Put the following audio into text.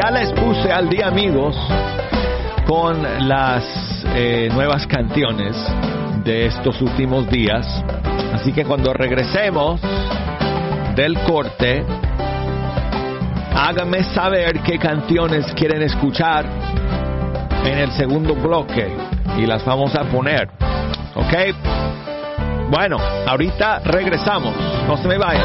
Ya les puse al día, amigos, con las nuevas canciones de estos últimos días. Así que cuando regresemos del corte, háganme saber qué canciones quieren escuchar en el segundo bloque y las vamos a poner, ¿ok? Bueno, ahorita regresamos, no se me vayan.